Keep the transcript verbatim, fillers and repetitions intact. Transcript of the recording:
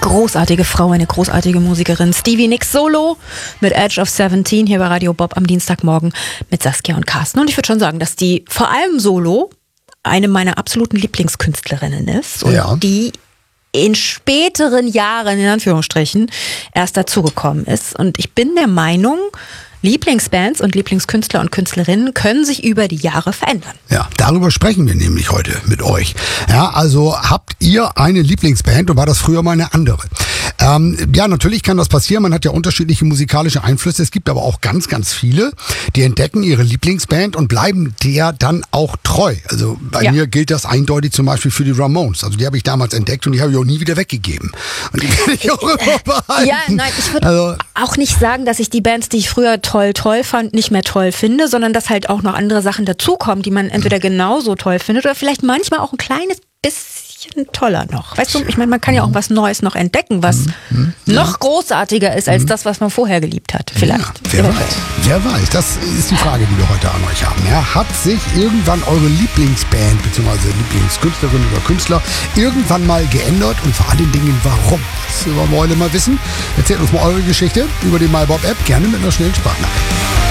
großartige Frau, eine großartige Musikerin. Stevie Nicks Solo mit Edge of siebzehn hier bei Radio Bob am Dienstagmorgen mit Saskia und Carsten. Und ich würde schon sagen, dass die vor allem Solo eine meiner absoluten Lieblingskünstlerinnen ist und ja. die in späteren Jahren, in Anführungsstrichen, erst dazugekommen ist. Und ich bin der Meinung, Lieblingsbands und Lieblingskünstler und Künstlerinnen können sich über die Jahre verändern. Ja, darüber sprechen wir nämlich heute mit euch. Ja, also habt ihr eine Lieblingsband und war das früher mal eine andere? Ähm, ja, natürlich kann das passieren. Man hat ja unterschiedliche musikalische Einflüsse. Es gibt aber auch ganz, ganz viele, die entdecken ihre Lieblingsband und bleiben der dann auch treu. Also bei Ja. mir gilt das eindeutig zum Beispiel für die Ramones. Also die habe ich damals entdeckt und die habe ich auch nie wieder weggegeben. Und die werde ich auch immer behalten. Ja, nein, ich würde Also, auch nicht sagen, dass ich die Bands, die ich früher toll, toll fand, nicht mehr toll finde, sondern dass halt auch noch andere Sachen dazukommen, die man entweder genauso toll findet oder vielleicht manchmal auch ein kleines bisschen toller noch. Weißt du, ich meine, man kann ja auch was Neues noch entdecken, was Mhm. noch großartiger ist als das, was man vorher geliebt hat. Vielleicht. Ja, wer weiß, wer weiß. Das ist die Frage, die wir heute an euch haben. Ja, hat sich irgendwann eure Lieblingsband bzw. Lieblingskünstlerin oder Künstler irgendwann mal geändert und vor allen Dingen warum? Das wollen wir heute mal wissen. Erzählt uns mal eure Geschichte über die MyBob-App, gerne mit einer schnellen Sprachnachricht.